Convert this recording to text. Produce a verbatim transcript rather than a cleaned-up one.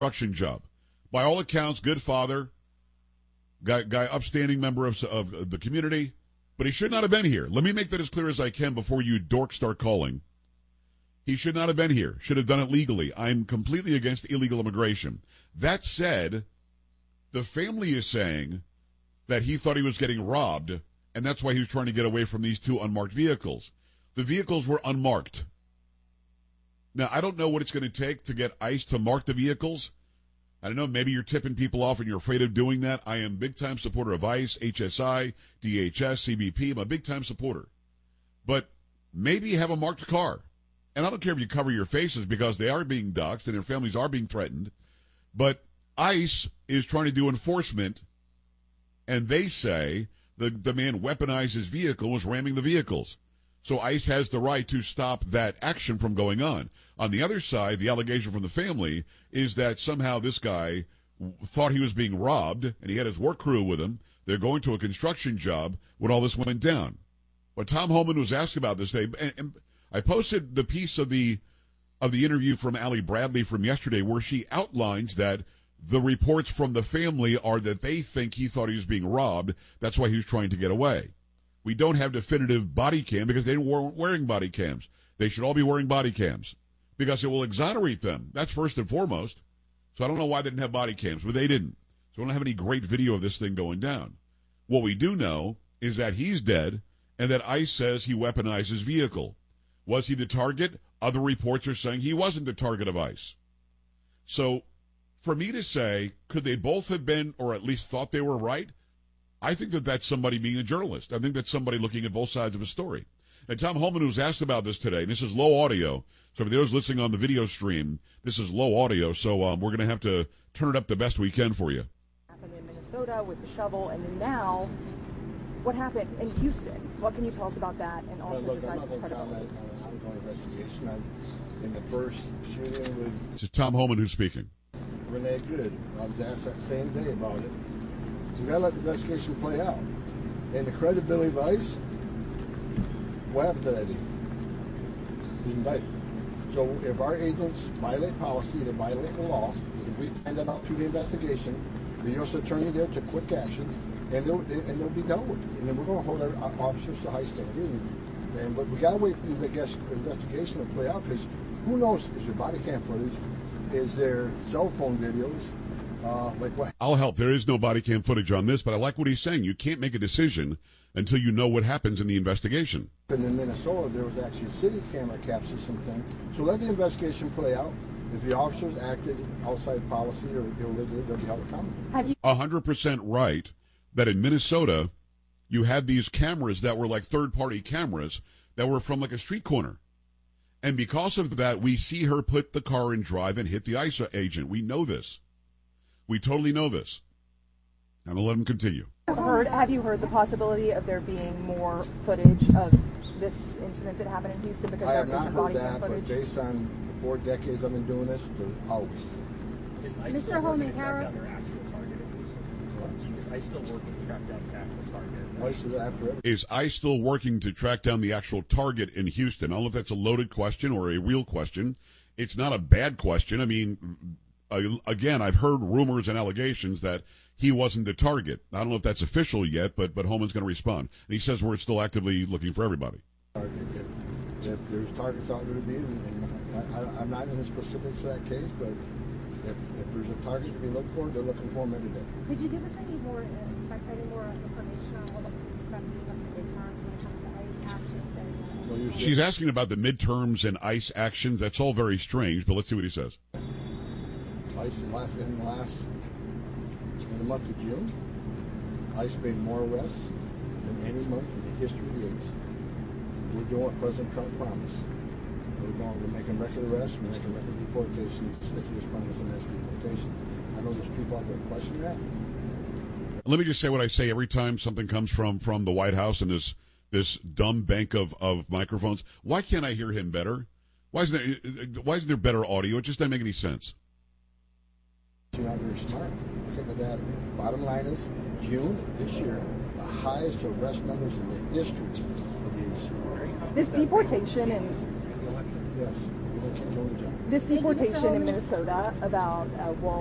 construction job. By all accounts, good father, guy, guy upstanding member of, of the community, but he should not have been here. Let me make that as clear as I can before you dorks start calling. He should not have been here. Should have done it legally. I'm completely against illegal immigration. That said, the family is saying that he thought he was getting robbed, and that's why he was trying to get away from these two unmarked vehicles. The vehicles were unmarked. Now, I don't know what it's going to take to get ICE to mark the vehicles. I don't know, maybe you're tipping people off and you're afraid of doing that. I am a big-time supporter of ICE, H S I, D H S, C B P. I'm a big-time supporter. But maybe have a marked car. And I don't care if you cover your faces because they are being doxxed and their families are being threatened. But ICE is trying to do enforcement, and they say the, the man weaponized his vehicle, was ramming the vehicles. So ICE has the right to stop that action from going on. On the other side, the allegation from the family is that somehow this guy thought he was being robbed, and he had his work crew with him. They're going to a construction job when all this went down. But Tom Homan was asked about this day, and, and I posted the piece of the of the interview from Allie Bradley from yesterday where she outlines that the reports from the family are that they think he thought he was being robbed. That's why he was trying to get away. We don't have definitive body cam because they weren't wearing body cams. They should all be wearing body cams because it will exonerate them. That's first and foremost. So I don't know why they didn't have body cams, but they didn't. So we don't have any great video of this thing going down. What we do know is that he's dead and that ICE says he weaponized his vehicle. Was he the target? Other reports are saying he wasn't the target of ICE. So for me to say, could they both have been, or at least thought they were right? I think that that's somebody being a journalist. I think that's somebody looking at both sides of a story. And Tom Homan was asked about this today, and this is low audio. So for those listening on the video stream, this is low audio, so um, we're going to have to turn it up the best we can for you. Happened in Minnesota with the shovel, and then now, what happened in Houston? What can you tell us about that, and also well, look, just I'm not going to comment on an ongoing investigation. I, in the first shooting with... This is Tom Homan who's speaking. Renee Good. I was asked that same day about it. We got to let the investigation play out. And the credibility of ICE, what happened to that day? He's indicted. So if our agents violate policy, they violate the law, if we find that out through the investigation, the U S attorney there took quick action, and they'll, and they'll be dealt with. And then we're going to hold our officers to high standard. And, and but we got to wait for the investigation to play out, because who knows? Is there body cam footage? Is there cell phone videos? Uh, like what? I'll help. There is no body cam footage on this, but I like what he's saying. You can't make a decision until you know what happens in the investigation. And in Minnesota, there was actually city camera captured something. So let the investigation play out. If the officers acted outside policy or illegally, they'll be held accountable. A hundred percent right that in Minnesota, you had these cameras that were like third-party cameras that were from like a street corner. And because of that, we see her put the car in drive and hit the ICE agent. We know this. We totally know this. And I'll let him continue. Heard, have you heard the possibility of there being more footage of this incident that happened in Houston? Because I have there not is heard body that, cam footage? but based on the four decades I've been doing this, there's always. Is ICE Mister still working to track Holman, down their actual target in Houston? Is ICE still working to track down the actual target? ICE is after it. Is ICE still working to track down the actual target in Houston? I don't know if that's a loaded question or a real question. It's not a bad question. I mean, again, I've heard rumors and allegations that he wasn't the target. I don't know if that's official yet, but but Holman's going to respond. And he says we're still actively looking for everybody. If, if there's targets out there to be, and, and I, I'm not in the specifics of that case, but if, if there's a target to be looked for, they're looking for them every day. Could you give us any more, uh, any more information on what we're expecting of the midterms when it comes to ICE actions? And, uh, Well, She's asking about the midterms and ICE actions. That's all very strange, but let's see what he says. ICE in last in the last in the month of June, ICE made more arrests than any month in the history of the eighties. We're doing what President Trump promised. We're going. We're making record arrests. We're making record deportations. Stick to this promise and mass deportations. I know there's people out there questioning that. Let me just say what I say every time something comes from from the White House and this this dumb bank of, of microphones. Why can't I hear him better? Why isn't there why isn't there better audio? It just doesn't make any sense. You're not very smart. Look at the data. Bottom line is, June this year, the highest arrest numbers in the history of the agency. This deportation and Yes. Keep doing your job. This Thank you, Mister deportation in Holman. Minnesota about uh, well